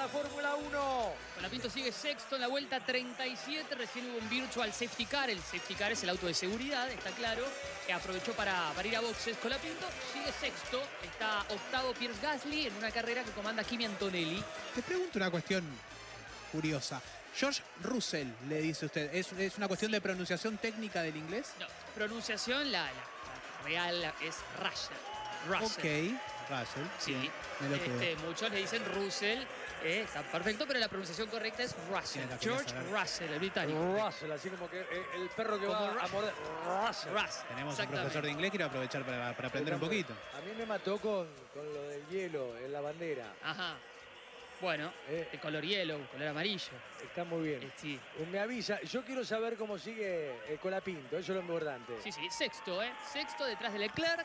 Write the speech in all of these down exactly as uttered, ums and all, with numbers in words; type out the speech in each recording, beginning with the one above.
la Fórmula uno. Colapinto sigue sexto en la vuelta treinta y siete. Recién hubo un virtual safety car. El safety car es el auto de seguridad, está claro. Que aprovechó para, para ir a boxes. Colapinto sigue sexto. Está octavo Pierce Gasly en una carrera que comanda Kimi Antonelli. Te pregunto una cuestión curiosa. George Russell, le dice usted. ¿Es, es una cuestión de pronunciación técnica del inglés? No, pronunciación, la, la, la real es Russell. Russell. Ok, Russell. Sí, me lo este, quedo. muchos le dicen Russell, eh, está perfecto, pero la pronunciación correcta es Russell. Bien, la quería George saber. Russell, el británico. Russell, así como que eh, el perro que Como va Ru- a morder. Russell. Russell. Tenemos un exactamente. profesor de inglés, quiero aprovechar para, para aprender un poquito. A mí me mató con, con lo del hielo en la bandera. Ajá. Bueno, Eh. de color yellow, color amarillo. Está muy bien. Eh, sí. Me avisa, yo quiero saber cómo sigue el Colapinto, eso es lo importante. Sí, sí, sexto, ¿eh? Sexto detrás de Leclerc.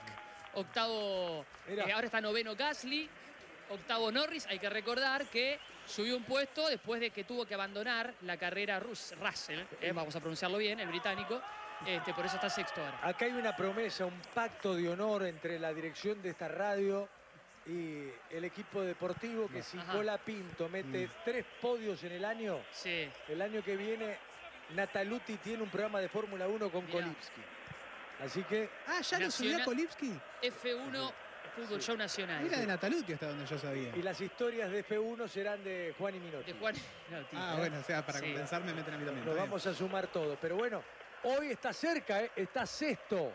Octavo, Mirá. eh, ahora está noveno Gasly. Octavo Norris. Hay que recordar que subió un puesto después de que tuvo que abandonar la carrera Rus Russell. eh, vamos a pronunciarlo bien, el británico. Este, por eso está sexto ahora. Acá hay una promesa, un pacto de honor entre la dirección de esta radio y el equipo deportivo, que si Ajá. Colapinto mete Mm. tres podios en el año, Sí. el año que viene Nataluti tiene un programa de Fórmula uno con Mirá. Kolipski. Así que Ah, ¿ya lo subió Nacional- Kolipski? F uno Fútbol Show Nacional. Era de Nataluti hasta donde yo sabía. y las historias de F uno serán de Juan y Minotti. De Juan. No, tío. Ah, bueno, o sea, para Sí. compensar me meten a mí también. Nos está bien. vamos a sumar todo. Pero bueno, hoy está cerca, ¿eh? Está sexto.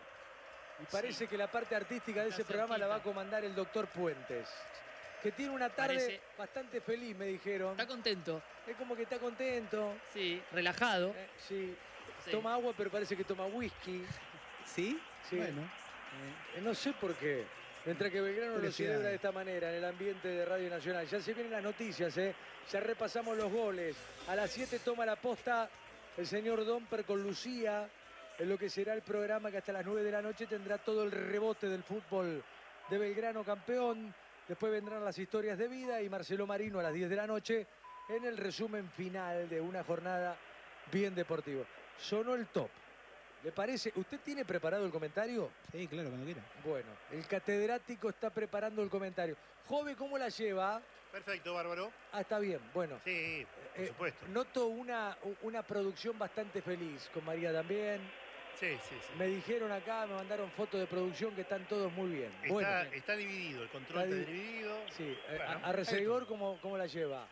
Y parece Sí. que la parte artística de Está ese programa la va a cerquita. comandar el doctor Puentes. Que tiene una tarde Parece- bastante feliz, me dijeron. Está contento. Es como que está contento. Sí, relajado. Eh, sí. Sí. Toma agua, pero parece que toma whisky. ¿Sí? Sí. Bueno. Eh, no sé por qué. Mientras que Belgrano lo Curiosidad. celebra de esta manera en el ambiente de Radio Nacional. Ya se vienen las noticias, ¿eh? Ya repasamos los goles. A las siete toma la posta el señor Domper con Lucía, en lo que será el programa que hasta las nueve de la noche tendrá todo el rebote del fútbol de Belgrano campeón. Después vendrán las historias de vida y Marcelo Marino a las diez de la noche en el resumen final de una jornada bien deportiva. Sonó el top. ¿Le parece? ¿Usted tiene preparado el comentario? Sí, claro, cuando quiera. Bueno, el catedrático está preparando el comentario. Jove, ¿cómo la lleva? Perfecto, Bárbaro. Ah, está bien, bueno. Sí, por Eh, supuesto. Noto una, una producción bastante feliz, con María también. Sí, sí, sí. Me dijeron acá, me mandaron fotos de producción que están todos muy bien. Está, Bueno, está dividido, el control Está está, di- dividido. sí. eh, Bueno, a, a Resegor, hay de ¿cómo, ¿cómo la lleva?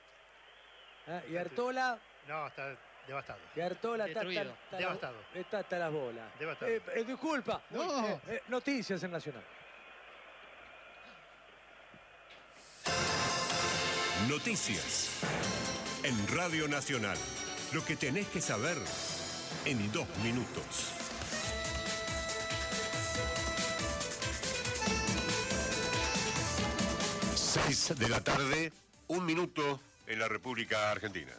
Ah, Y Artola, todo. No, está devastado. y Artola está, Destruido. está- está- Devastado. está hasta las bolas. Devastado. Eh, eh, disculpa. No. Eh, eh, noticias en Nacional. Noticias. En Radio Nacional. Lo que tenés que saber en dos minutos. Seis de la tarde, un minuto en la República Argentina.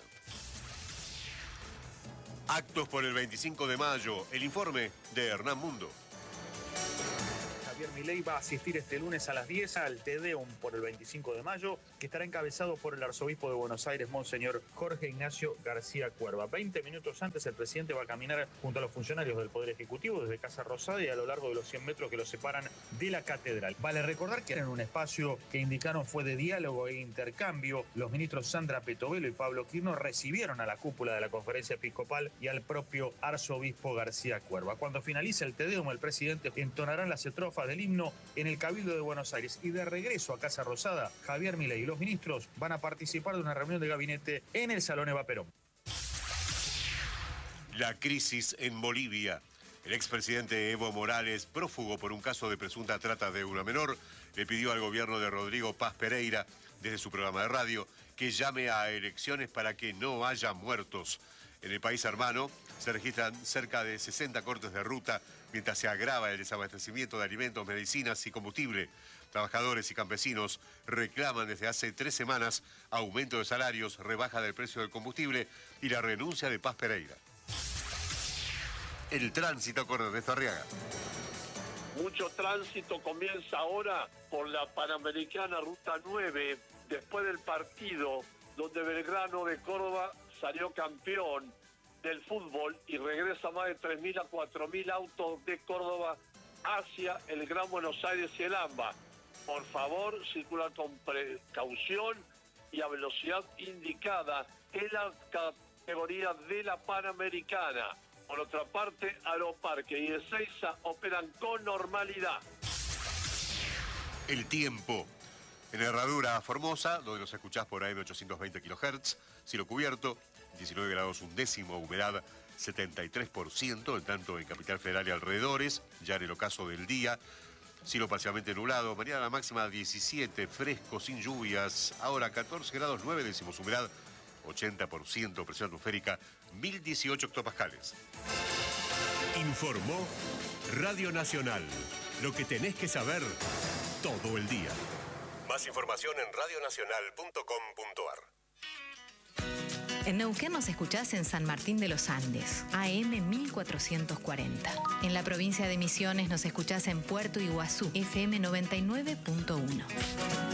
Actos por el veinticinco de mayo. El informe de Hernán Mundo. Javier Milei va a asistir este lunes a las diez al Te Deum por el veinticinco de mayo, que estará encabezado por el arzobispo de Buenos Aires, Monseñor Jorge Ignacio García Cuerva. Veinte minutos antes, el presidente va a caminar junto a los funcionarios del Poder Ejecutivo desde Casa Rosada y a lo largo de los cien metros que los separan de la catedral. Vale recordar que era en un espacio que indicaron fue de diálogo e intercambio. Los ministros Sandra Petovelo y Pablo Quirno recibieron a la cúpula de la conferencia episcopal y al propio arzobispo García Cuerva. Cuando finalice el Te Deum, el presidente entonará las estrofas del himno en el Cabildo de Buenos Aires y de regreso a Casa Rosada, Javier Milei y los ministros van a participar de una reunión de gabinete en el Salón Eva Perón. La crisis en Bolivia. El expresidente Evo Morales, prófugo por un caso de presunta trata de una menor, le pidió al gobierno de Rodrigo Paz Pereira, desde su programa de radio, que llame a elecciones para que no haya muertos. En el país hermano se registran cerca de sesenta cortes de ruta mientras se agrava el desabastecimiento de alimentos, medicinas y combustible. Trabajadores y campesinos reclaman desde hace tres semanas aumento de salarios, rebaja del precio del combustible y la renuncia de Paz Pereira. El tránsito con Ernesto Arriaga. Mucho tránsito comienza ahora por la Panamericana Ruta nueve, después del partido donde Belgrano de Córdoba salió campeón del fútbol y regresa más de tres mil a cuatro mil autos de Córdoba hacia el Gran Buenos Aires y el AMBA. Por favor, circula con precaución y a velocidad indicada en la categoría de la Panamericana. Por otra parte, Aeroparque y Ezeiza operan con normalidad. El tiempo. En Herradura, Formosa, donde nos escuchás por A M ochocientos veinte kilohertz, cielo cubierto, diecinueve grados un décimo, humedad setenta y tres por ciento, en tanto en Capital Federal y alrededores, ya en el ocaso del día, cielo parcialmente nublado, mañana la máxima diecisiete, fresco, sin lluvias, ahora catorce grados nueve décimos, humedad ochenta por ciento, presión atmosférica mil dieciocho hectopascales. Informó Radio Nacional. Lo que tenés que saber todo el día. Más información en radionacional punto com punto ar. En Neuquén nos escuchás en San Martín de los Andes, A M mil cuatrocientos cuarenta. En la provincia de Misiones nos escuchás en Puerto Iguazú, F M noventa y nueve punto uno.